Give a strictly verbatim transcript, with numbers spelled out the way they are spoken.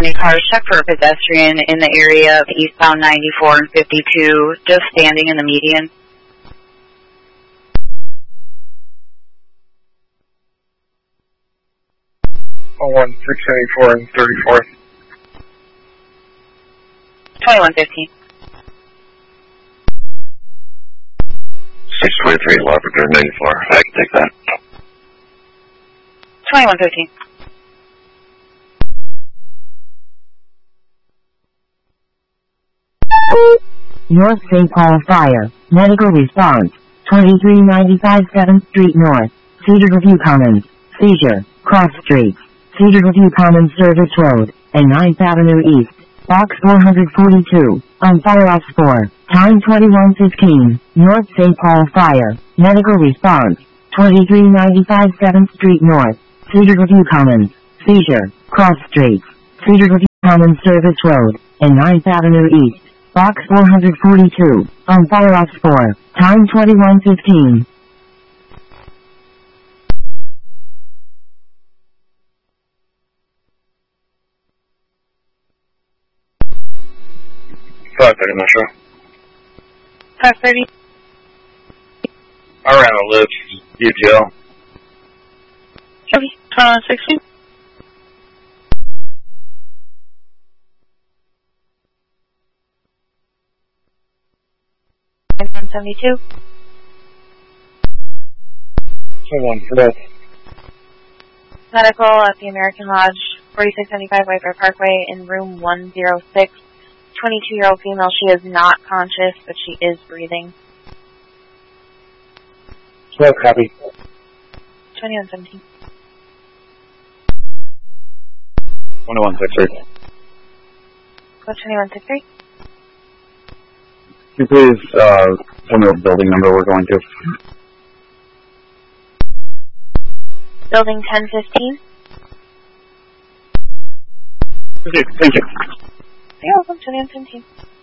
any cars. Check for a pedestrian in the area of eastbound ninety-four and fifty-two, just standing in the median. oh one, six seventy-four and thirty-four. twenty-one fifteen. six twenty-three, Labrador ninety-four. I can take that. twenty-one fifteen. North Saint Paul Fire. Medical response. twenty-three ninety-five seventh Street North. Cedar View Commons. Seizure. Cross Streets. Cedar View Commons Service Road. And ninth Avenue East. Box four forty-two. On fire off four. Time twenty-one fifteen. North Saint Paul Fire. Medical response. twenty-three ninety-five seventh Street North. Cedar View Commons. Seizure. Cross Streets. Cedar View Commons Service Road. And ninth Avenue East. Box four forty-two. On fire off four. Time twenty-one fifteen. five thirty Metro. five thirty. I ran a lift, U T L. Okay, twenty-one sixteen. twenty-one seventy-two. twenty-one for that. Medical at the American Lodge, forty-six seventy-five White Bear Parkway in room one oh six. twenty-two-year-old female. She is not conscious, but she is breathing. twelve copy. twenty-one seventeen. twenty-one sixty-three. twenty-one sixty-three. Can you please uh, tell me what building number we're going to? Building ten fifteen. Okay, thank you. You're welcome, twenty-one seventeen.